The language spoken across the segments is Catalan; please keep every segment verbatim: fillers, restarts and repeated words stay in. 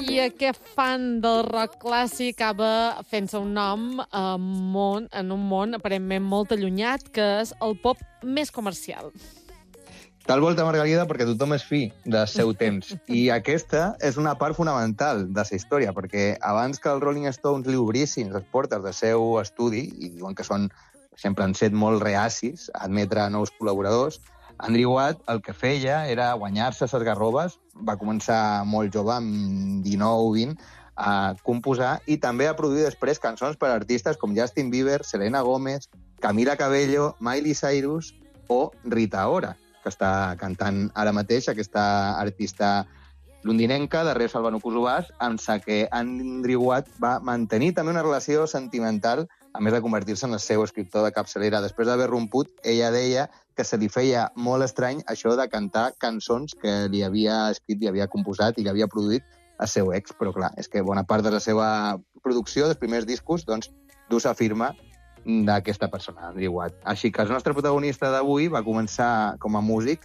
I aquest fan del rock clàssic acaba fent-se un nom en, món, en un món aparentment molt allunyat, que és el pop més comercial. Tal volta, Margalida, perquè tothom és fi del seu temps. I aquesta és una part fonamental de la història, perquè abans que els Rolling Stones li obrissin les portes del seu estudi, i diuen que són, sempre han set molt reacis a admetre nous col·laboradors, Andrew Watt el que feia era guanyar-se les garrobes, va començar molt jove, amb dinou o vint, a composar i també a produir després cançons per a artistes com Justin Bieber, Selena Gomez, Camila Cabello, Miley Cyrus o Rita Ora, que està cantant ara mateix aquesta artista londinenca, darrere Salvano Kosovas, amb la que Andrew Watt va mantenir també una relació sentimental, a més de convertir-se en el seu escriptor de capçalera. Després d'haver romput, ella deia que se li feia molt estrany això de cantar cançons que li havia escrit, li havia composat i li havia produït el seu ex. Però clar, és que bona part de la seva producció, dels primers discos, doncs, du la firma d'aquesta persona, Andrew Watt. Així que el nostre protagonista d'avui va començar com a músic,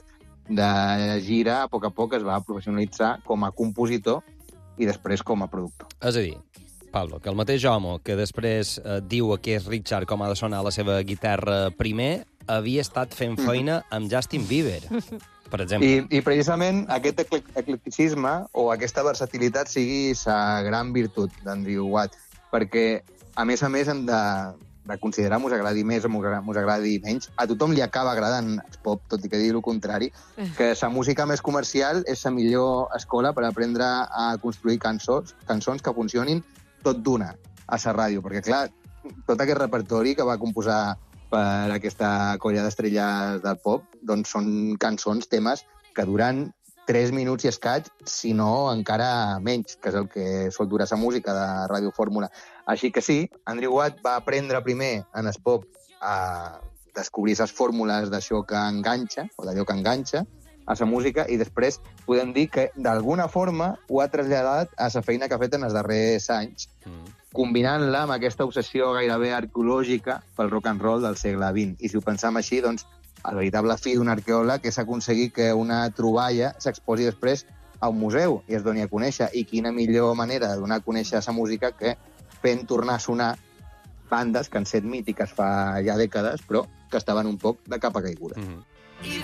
de gira, a poc a poc es va professionalitzar com a compositor i després com a productor. És a dir, Pablo, que el mateix home que després eh, diu a Keith Richards com ha de sonar la seva guitarra primer, havia estat fent feina amb Justin Bieber, per exemple. I, i precisament aquest eclecticisme o aquesta versatilitat sigui la gran virtut d'Andrew Watt, perquè, a més a més, hem de, de considerar, mos agradi més o mos agradi menys, a tothom li acaba agradant el pop, tot i que digui el contrari, que la música més comercial és la millor escola per aprendre a construir cançons, cançons que funcionin tot d'una a la ràdio, perquè, clar, tot aquest repertori que va composar per aquesta colla d'estrelles del pop, doncs són cançons, temes que duran tres minuts i escaig, si no encara menys, que és el que sol durar la música de Ràdio Fórmula. Així que sí, Andrew Watt va aprendre primer en el pop a descobrir les fórmules d'això que enganxa, o d'allò que enganxa, a la música, i després podem dir que d'alguna forma ho ha traslladat a la feina que ha fet en els darrers anys, mm. combinant-la amb aquesta obsessió gairebé arqueològica pel rock and roll del segle vint. I si ho pensam així, doncs, el veritable fi d'un arqueòleg és aconseguir que una troballa s'exposi després a un museu i es doni a conèixer. I quina millor manera de donar a conèixer la música que fent tornar a sonar bandes que han set mítiques fa ja dècades, però que estaven un poc de capa caiguda. Mm-hmm.